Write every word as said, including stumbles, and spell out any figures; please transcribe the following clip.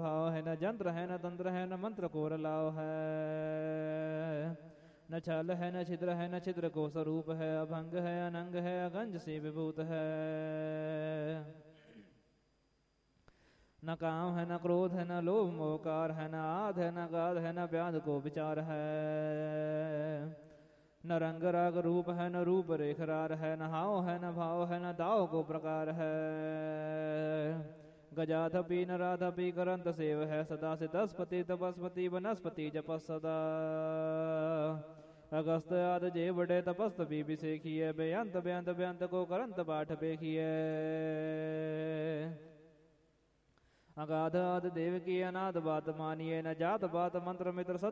भाव है, न जंत्र है न तंत्र है, न मंत्र को रलाव है। न छल है न छिद्र है, न छिद्र को स्वरूप है। अभंग है अनंग है, अगंज से विभूत है। न काम है न क्रोध है, न लोभ मोहकार है, न आध है न गाध है, न व्याध को विचार है। न रंग राग रूप है, न रूप रेख रार है, न हाव है न भाव है, न दाव को प्रकार है। गजाधपि नराधपि करंत सेव है, सदा से तस्पति तपस्पति वनस्पति जपस सदा। अगस्त आदि जे बड़े तपस्तपि विसेखिए, बेअंत बेअंत बेअंत को करंत पाठ पेखिए। अगाध आदि देव की अनाथ बात मानिए, न जात बात मंत्र मित्र सत्य